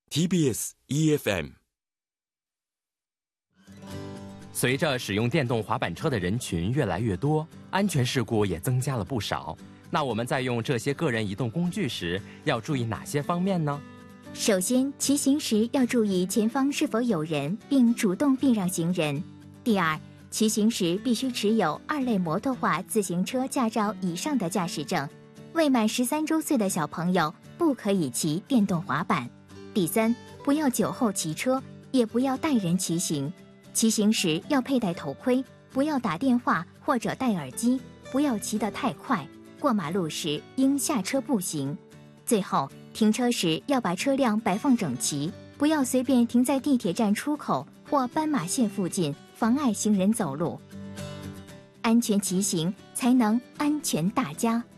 TBS EFM。 随着使用电动滑板车的人群越来越多，安全事故也增加了不少。那我们在用这些个人移动工具时，要注意哪些方面呢？ 首先，骑行时要注意前方是否有人，并主动避让行人。第二，骑行时必须持有2类摩托化自行车驾照以上的驾驶证。未满13周岁的小朋友不可以骑电动滑板。第三，不要酒后骑车，也不要带人骑行。骑行时要佩戴头盔，不要打电话或者戴耳机，不要骑得太快。过马路时应下车步行。最后，停车时要把车辆摆放整齐，不要随便停在地铁站出口或斑马线附近，妨碍行人走路。安全骑行才能安全大家。